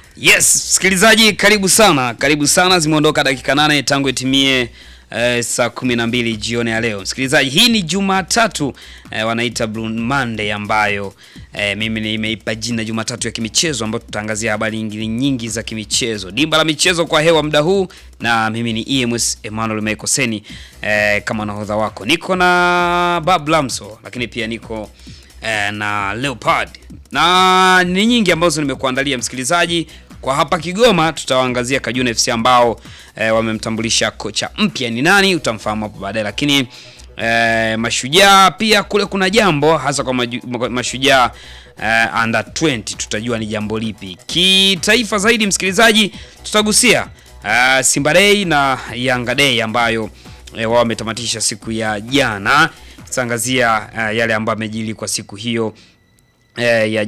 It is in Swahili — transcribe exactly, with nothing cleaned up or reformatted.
Yes, msikilizaji karibu sana. Karibu sana, zimeondoka dakika nane tangu itimie eh, saa kumi na mbili jioni ya leo. Msikilizaji, hii ni Jumatatu eh, wanaita Blue Monday ambayo eh, mimi nimeipa jina Jumatatu ya kimichezo ambapo tutaangazia habari nyingi nyingi za kimichezo. Dimba la michezo kwa hewa muda huu na mimi ni E M S Emmanuel Mekoseni eh, kama nahodha wako. Niko na Bab Lamso lakini pia niko eh, na Leopard. Na ni nyingi ambazo nimekuandalia msikilizaji. Kwa hapa Kigoma tutawaangazia Kajuna F C ambao e, wamemtambulisha kocha mpya ni nani, utamfahamu hapo baadaye. Lakini e, Mashujaa pia kule kuna jambo hasa kwa maju, Mashujaa e, under ishirini tutajua ni jambo lipi. Kitaifa zaidi msikilizaji tutagusia e, Simba Day na Yanga Day ambayo e, wao wametamatisha siku ya jana. Tutaangazia e, yale ambayo yamejili kwa siku hiyo e, ya